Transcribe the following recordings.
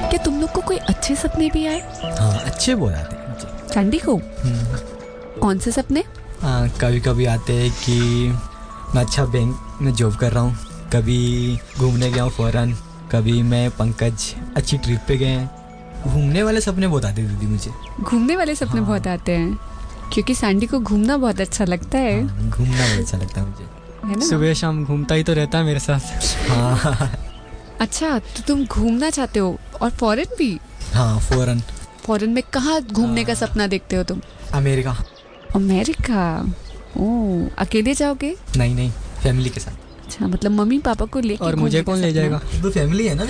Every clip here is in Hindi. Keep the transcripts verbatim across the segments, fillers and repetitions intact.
क्या तुम लोग को कोई अच्छे सपने भी आए? हाँ, अच्छे बहुत आते हैं मुझे। सैंडी को कौन से सपने? हाँ, कभी कभी आते हैं कि मैं अच्छा बैंक में जॉब कर रहा हूँ, कभी घूमने गया हूँ फॉरेन, कभी मैं पंकज अच्छी ट्रिप पे गए हैं। घूमने वाले सपने बहुत आते हैं दीदी मुझे। घूमने वाले सपने हाँ। बहुत आते हैं क्योंकि सैंडी को घूमना बहुत अच्छा लगता है। हाँ, घूमना बहुत अच्छा लगता है मुझे, है ना? सुबह शाम घूमता ही तो रहता है मेरे साथ। हाँ। अच्छा, तो तुम घूमना चाहते हो और फॉरेन भी? हाँ, फॉरेन। फॉरेन में कहाँ घूमने का सपना देखते हो तुम? अमेरिका। अमेरिका? ओह, अकेले जाओगे? नहीं नहीं, फैमिली के साथ। अच्छा, मतलब मम्मी पापा को लेके। और मुझे कौन ले जाएगा? तो फैमिली है ना।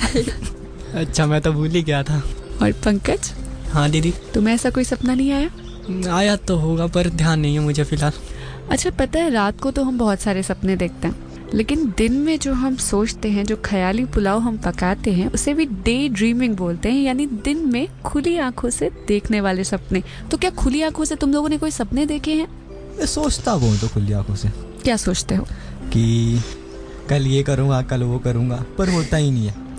अच्छा, मैं तो भूल ही गया था। और पंकज, हाँ दीदी, तुम्हें ऐसा कोई सपना नहीं आया? आया तो होगा पर ध्यान नहीं है मुझे फिलहाल। अच्छा, पता है रात को तो हम बहुत सारे सपने देखते हैं, लेकिन दिन में जो हम सोचते हैं, जो ख्याली पुलाव हम पकाते हैं, उसे भी डे ड्रीमिंग बोलते हैं, यानी दिन में खुली आंखों से देखने वाले सपने। तो क्या खुली आंखों से तुम लोगों ने कोई सपने देखे हैं? मैं सोचता हूँ तो खुली आंखों से। क्या सोचते हो? कि कल ये करूँगा, कल वो करूँगा, पर होता ही नहीं है।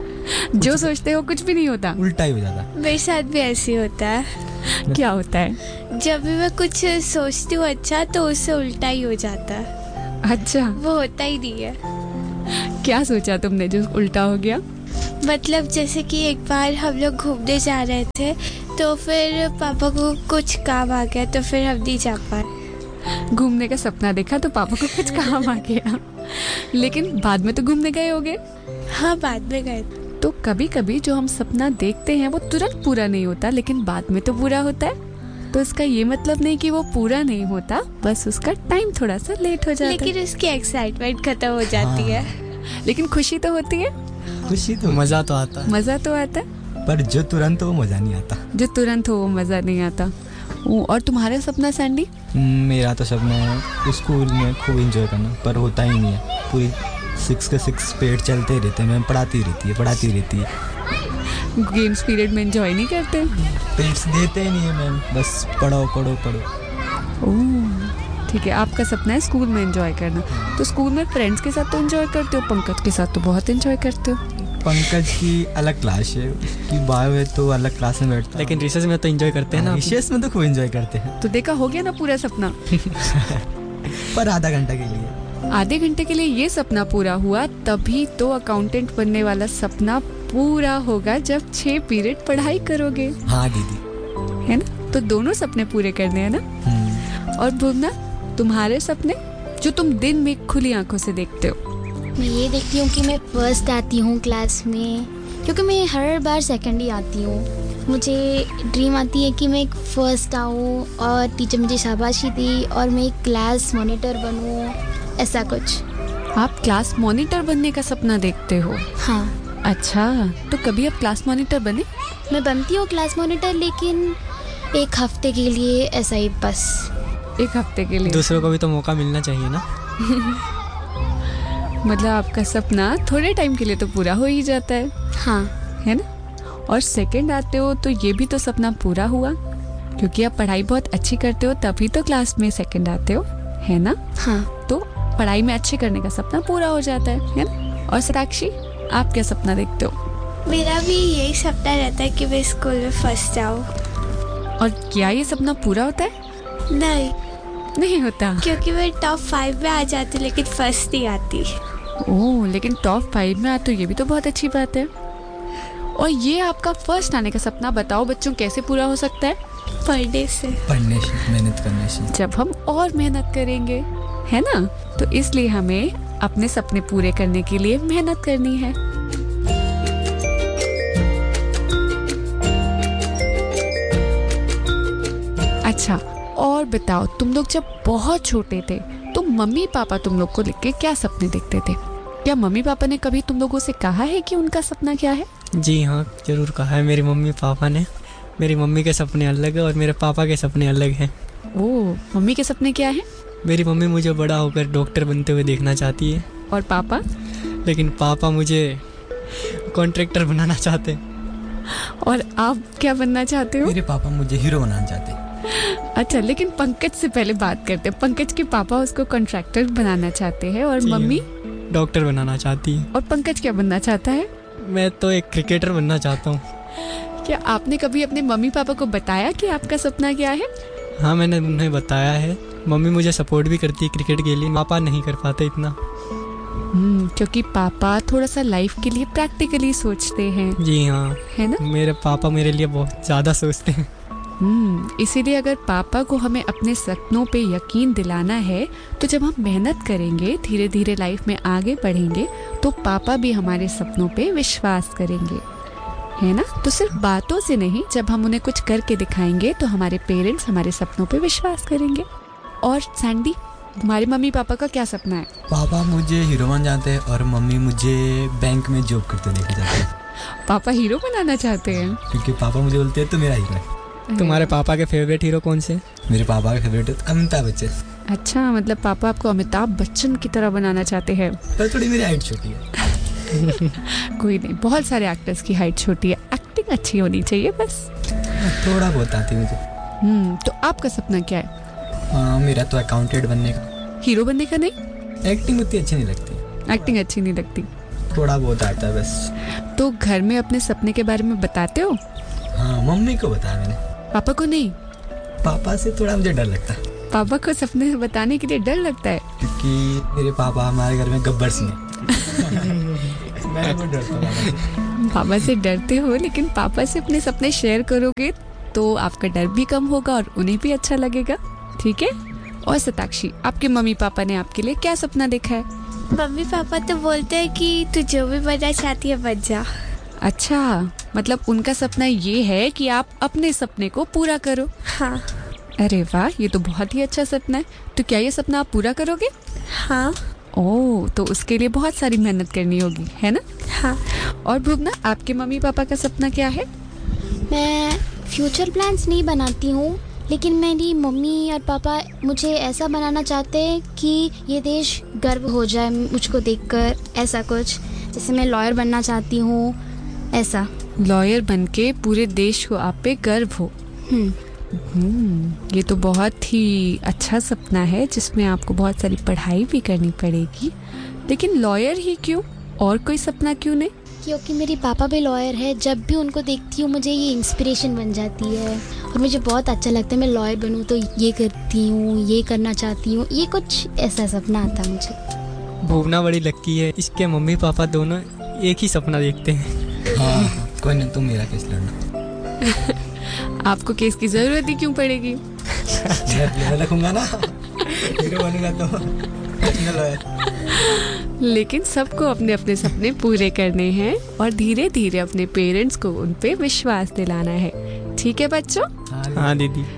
जो सोचते हो कुछ भी नहीं होता? उल्टा ही हो जाता। मेरे साथ भी ऐसे ही होता है। क्या होता है? जब भी मैं कुछ सोचती हूँ अच्छा, तो उससे उल्टा ही हो जाता है। अच्छा, वो होता ही नहीं है। क्या सोचा तुमने जो उल्टा हो गया? मतलब जैसे कि एक बार हम लोग घूमने जा रहे थे, तो फिर पापा को कुछ काम आ गया, तो फिर हम नहीं जा पाए। घूमने का सपना देखा तो पापा को कुछ काम आ गया, लेकिन बाद में तो घूमने गए होगे? हाँ, बाद में गए। तो कभी कभी जो हम सपना देखते हैं वो तुरंत पूरा नहीं होता, लेकिन बाद में तो पूरा होता है। तो इसका ये मतलब नहीं कि वो पूरा नहीं होता, बस उसका टाइम थोड़ा सा लेट हो जाता लेकिन है। उसकी एक्साइटमेंट खत्म हो जाती हाँ। है। लेकिन खुशी तो होती है, खुशी तो, मज़ा तो आता है। मजा तो आता है, पर जो तुरंत हो वो मजा नहीं आता। जो तुरंत हो वो मजा नहीं आता। ओ, और तुम्हारा सपना सैंडी? मेरा तो सपना है स्कूल में खूब एंजॉय करना, पर होता ही नहीं है। पूरी सिक्स के सिक्स पीरियड चलते ही रहते हैं, मैम पढ़ाती रहती है पढ़ाती रहती है। गेम्स पीरियड में एंजॉय नहीं करते? पीरियड्स देते ही नहीं है मैम, बस पढ़ो पढ़ो पढ़ो। ओह, ठीक है, आपका सपना है स्कूल में एंजॉय करना। तो स्कूल में फ्रेंड्स के साथ तो एंजॉय करते हो, पंकज के साथ तो बहुत एंजॉय करते हो। पंकज की अलग क्लास है, उसकी बायो है तो अलग क्लास में बैठता है। लेकिन रिसेस में तो एंजॉय करते हैं ना। रिसेस में तो खूब एंजॉय करते हैं। तो देखा, हो गया ना पूरा सपना। पर आधा घंटा के लिए। आधे घंटे के लिए ये सपना पूरा हुआ, तभी तो अकाउंटेंट बनने वाला सपना पूरा होगा जब छह पीरियड पढ़ाई करोगे। हाँ दीदी, है ना? तो दोनों सपने पूरे करने हैं ना। और भुवना, तुम्हारे सपने जो तुम दिन में खुली आंखों से देखते हो? मैं ये देखती हूँ कि मैं फर्स्ट आती हूँ क्लास में, क्योंकि मैं हर बार सेकंड ही आती हूँ। मुझे ड्रीम आती है कि मैं एक फर्स्ट आऊँ और टीचर मुझे शाबाशी दी और मैं एक क्लास मॉनिटर बनूँ, ऐसा कुछ। आप क्लास मॉनिटर बनने का सपना देखते हो? हाँ। अच्छा, तो कभी आप क्लास मॉनिटर बने? मैं बनती हूँ क्लास मॉनिटर, लेकिन एक हफ्ते के लिए, ऐसा ही बस। एक हफ्ते के लिए? दूसरों को भी तो मौका मिलना चाहिए ना। मतलब आपका सपना थोड़े टाइम के लिए तो पूरा हो ही जाता है। हाँ, है ना? और सेकंड आते हो तो ये भी तो सपना पूरा हुआ, क्योंकि आप पढ़ाई बहुत अच्छी करते हो तभी तो क्लास में सेकंड आते हो, है ना? हाँ। तो पढ़ाई में अच्छे करने का सपना पूरा हो जाता है, है ना? और साक्षी, आप क्या सपना देखते हो? मेरा भी यही सपना रहता है कि मैं स्कूल में फर्स्ट आऊँ। और क्या ये सपना पूरा होता है? नहीं, नहीं होता, क्योंकि मैं टॉप फाइव में आ जाती, लेकिन फर्स्ट नहीं आती। ओह, लेकिन टॉप फाइव में आ तो ये भी तो बहुत अच्छी बात है। और ये आपका फर्स्ट आने का सपना, बताओ बच्चों, कैसे पूरा हो सकता है? पढ़ने से। पढ़ने से, मेहनत करने से। जब हम और मेहनत करेंगे, है ना? तो इसलिए हमें अपने सपने पूरे करने के लिए मेहनत करनी है। अच्छा, और बताओ, तुम लोग जब बहुत छोटे थे तो मम्मी पापा तुम लोग को लेके क्या सपने देखते थे? क्या मम्मी पापा ने कभी तुम लोगों से कहा है कि उनका सपना क्या है? जी हाँ, जरूर कहा है मेरी मम्मी पापा ने। मेरी मम्मी के सपने अलग है और मेरे पापा के सपने अलग हैं। ओह, मम्मी के सपने क्या है? मेरी मम्मी मुझे बड़ा होकर डॉक्टर बनते हुए देखना चाहती है। और पापा? लेकिन पापा मुझे कॉन्ट्रैक्टर बनाना चाहते हैं। और आप क्या बनना चाहते हो? मेरे पापा मुझे हीरो बनाना चाहते हैं। अच्छा, लेकिन पंकज से पहले बात करते हैं। पंकज के पापा उसको कॉन्ट्रैक्टर बनाना चाहते हैं और मम्मी डॉक्टर बनाना चाहती है। और पंकज क्या बनना चाहता है? मैं तो एक क्रिकेटर बनना चाहता हूँ। क्या आपने कभी अपने मम्मी पापा को बताया कि आपका सपना क्या है? हाँ, मैंने उन्हें बताया है। मम्मी मुझे सपोर्ट भी करती है क्रिकेट के लिए, पापा नहीं कर पाते इतना। हम्म, क्योंकि पापा थोड़ा सा लाइफ के लिए प्रैक्टिकली सोचते हैं। जी हाँ, है ना? मेरे पापा मेरे लिए बहुत ज़्यादा सोचते हैं। हम्म, इसीलिए अगर पापा को हमें अपने सपनों पे यकीन दिलाना है तो जब हम मेहनत करेंगे, धीरे धीरे लाइफ में आगे बढ़ेंगे, तो पापा भी हमारे सपनों पे विश्वास करेंगे, है ना? तो सिर्फ बातों से नहीं, जब हम उन्हें कुछ करके दिखाएंगे तो हमारे पेरेंट्स हमारे सपनों पे विश्वास करेंगे। और सैंडी, तुम्हारे मम्मी पापा का क्या सपना है? पापा मुझे हीरो बन जाते हैं और मम्मी मुझे बैंक में जॉब करते देखा जाते हैं। पापा हीरो बनाना चाहते हैं? क्योंकि पापा मुझे बोलते हैं तो मेरा हीरो है। तुम्हारे पापा के फेवरेट हीरो कौन से? मेरे पापा का फेवरेट है अमिताभ बच्चन। अच्छा, मतलब पापा आपको अमिताभ बच्चन की तरह बनाना चाहते हैं। पर थोड़ी मेरी हाइट छोटी है। कोई नहीं, बहुत सारे एक्टर्स की हाइट छोटी है, एक्टिंग अच्छी होनी चाहिए बस। थोड़ा बहुत आती है मुझे। हम्म, तो आपका सपना क्या है? हाँ, मेरा तो अकाउंटेंट बनने का। हीरो बनने का नहीं? एक्टिंग उतनी अच्छी नहीं लगती। एक्टिंग अच्छी नहीं लगती? थोड़ा बहुत आता है बस। तो घर में अपने सपने के बारे में बताते हो? हाँ, मम्मी को बताया मैंने, पापा को नहीं? पापा से थोड़ा मुझे डर लगता है। पापा को सपने बताने के लिए डर लगता है? क्योंकि मेरे पापा हमारे घर में गब्बर सिंह हैं। मैं बहुत डरता हूँ। पापा से डरते हो, लेकिन पापा से अपने सपने शेयर करोगे तो आपका डर भी कम होगा और उन्हें भी अच्छा लगेगा, ठीक है? और सताक्षी, आपके मम्मी पापा ने आपके लिए क्या सपना देखा है? मम्मी पापा तो बोलते हैं कि तू जो भी बनना चाहती है बन जा। अच्छा, मतलब उनका सपना ये है कि आप अपने सपने को पूरा करो। हाँ। अरे वाह, ये तो बहुत ही अच्छा सपना है। तो क्या ये सपना आप पूरा करोगे? हाँ। ओह, तो उसके लिए बहुत सारी मेहनत करनी होगी, है ना? हाँ। और भुवना, आपके मम्मी पापा का सपना क्या है? मैं फ्यूचर प्लान्स नहीं बनाती हूँ, लेकिन मेरी मम्मी और पापा मुझे ऐसा बनाना चाहते हैं कि ये देश गर्व हो जाए मुझको देखकर, ऐसा कुछ। जैसे मैं लॉयर बनना चाहती हूँ, ऐसा। लॉयर बनके पूरे देश को आप पे गर्व हो। हम्म हम्म, ये तो बहुत ही अच्छा सपना है, जिसमें आपको बहुत सारी पढ़ाई भी करनी पड़ेगी। लेकिन लॉयर ही क्यों? और कोई सपना क्यों नहीं? क्योंकि मेरे पापा भी लॉयर है। जब भी उनको देखती हूँ मुझे ये इंस्पिरेशन बन जाती है और मुझे बहुत अच्छा लगता है। मैं लॉयर बनूँ तो ये करती हूँ, ये करना चाहती हूँ, ये कुछ ऐसा सपना आता है मुझे। भुवना बड़ी लक्की है, इसके मम्मी पापा दोनों एक ही सपना देखते हैं। हाँ, कोई नहीं, तुम मेरा केस लड़ना। आपको केस की जरूरत ही क्यों पड़ेगी? मैं रखूंगा ना, हीरो बनूंगा तो मैं लॉयर। लेकिन सबको अपने अपने सपने पूरे करने हैं और धीरे धीरे अपने पेरेंट्स को उन पे विश्वास दिलाना है, ठीक है बच्चों? हाँ दीदी।